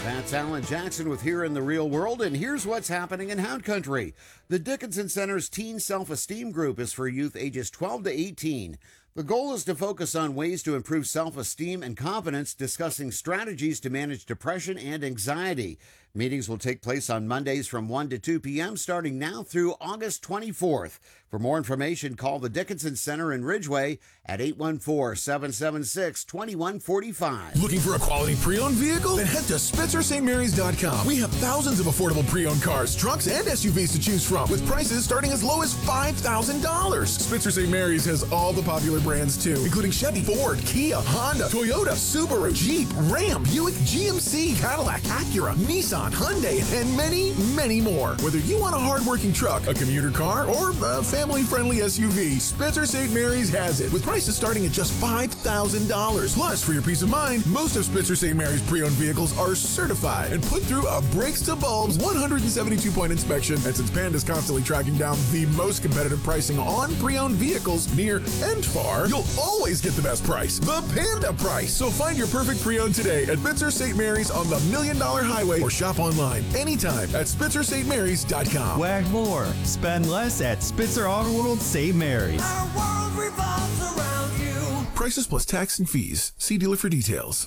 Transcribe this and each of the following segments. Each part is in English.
That's Alan Jackson with Here in the Real World, and here's what's happening in Hound Country. The Dickinson Center's Teen Self-Esteem Group is for youth ages 12 to 18. The goal is to focus on ways to improve self-esteem and confidence, discussing strategies to manage depression and anxiety. Meetings will take place on Mondays from 1 to 2 p.m. starting now through August 24th. For more information, call the Dickinson Center in Ridgeway at 814-776-2145. Looking for a quality pre-owned vehicle? Then head to SpitzerSt.Marys.com. We have thousands of affordable pre-owned cars, trucks, and SUVs to choose from, with prices starting as low as $5,000. Spitzer St. Mary's has all the popular brands too, including Chevy, Ford, Kia, Honda, Toyota, Subaru, Jeep, Ram, Buick, GMC, Cadillac, Acura, Nissan, Hyundai, and many, many more. Whether you want a hard-working truck, a commuter car, or a family-friendly SUV, Spitzer St. Mary's has it, with prices starting at just $5,000. Plus, for your peace of mind, most of Spitzer St. Mary's pre-owned vehicles are certified and put through a brakes-to-bulbs 172-point inspection. And since Panda's constantly tracking down the most competitive pricing on pre-owned vehicles near and far, you'll always get the best price, the Panda price. So find your perfect pre-owned today at Spitzer St. Mary's on the $1 Million Highway, or shop online anytime at SpitzerStMarys.com. Wag more, spend less at Spitzer Auto World St. Mary's. Our world revolves around you. Prices plus tax and fees. See dealer for details.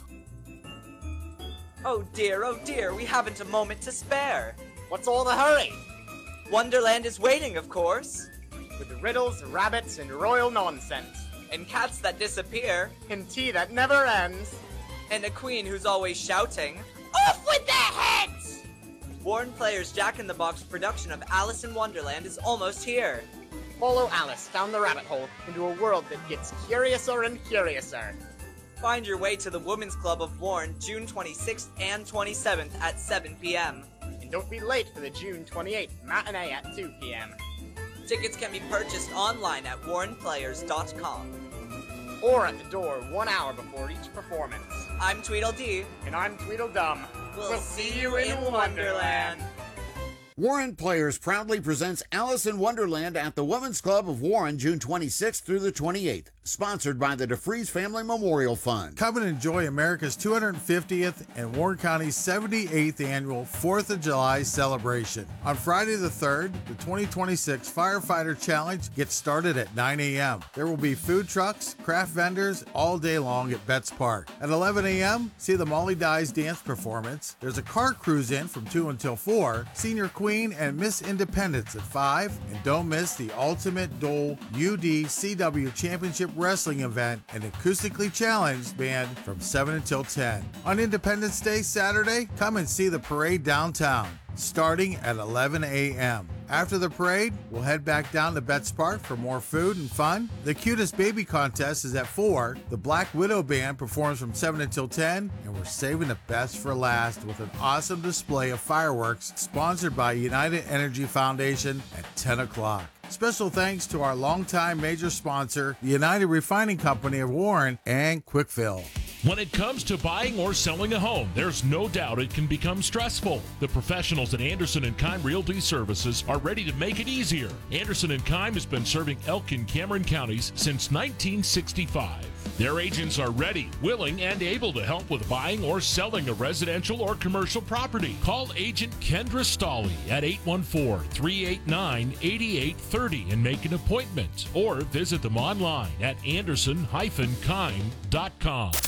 Oh dear, we haven't a moment to spare. What's all the hurry? Wonderland is waiting, of course. With riddles, rabbits, and royal nonsense. And cats that disappear. And tea that never ends. And a queen who's always shouting, Off with their heads! Warren Player's Jack in the Box production of Alice in Wonderland is almost here. Follow Alice down the rabbit hole into a world that gets curiouser and curiouser. Find your way to the Women's Club of Warren June 26th and 27th at 7 p.m. And don't be late for the June 28th matinee at 2 p.m. Tickets can be purchased online at warrenplayers.com. Or at the door 1 hour before each performance. I'm Tweedledee. And I'm Tweedledum. We'll see you in Wonderland. Warren Players proudly presents Alice in Wonderland at the Women's Club of Warren June 26th through the 28th, sponsored by the DeFreeze Family Memorial Fund. Come and enjoy America's 250th and Warren County's 78th annual 4th of July celebration. On Friday the 3rd, the 2026 Firefighter Challenge gets started at 9 a.m. There will be food trucks, craft vendors all day long at Betts Park. At 11 a.m., see the Molly Dies dance performance. There's a car cruise in from 2 until 4, Senior Queen and Miss Independence at 5, and don't miss the Ultimate Dole UD CW Championship Wrestling event and acoustically challenged band from 7 until 10. On Independence Day Saturday, come and see the parade downtown, starting at 11 a.m. After the parade, we'll head back down to Betts Park for more food and fun. The Cutest Baby Contest is at 4. The Black Widow Band performs from 7 until 10, and we're saving the best for last with an awesome display of fireworks sponsored by United Energy Foundation at 10 o'clock. Special thanks to our longtime major sponsor, the United Refining Company of Warren and Quickfill. When it comes to buying or selling a home, there's no doubt it can become stressful. The professionals at Anderson & Keim Realty Services are ready to make it easier. Anderson & Keim has been serving Elk and Cameron counties since 1965. Their agents are ready, willing, and able to help with buying or selling a residential or commercial property. Call Agent Kendra Stolley at 814-389-8830 and make an appointment, or visit them online at anderson-keim.com.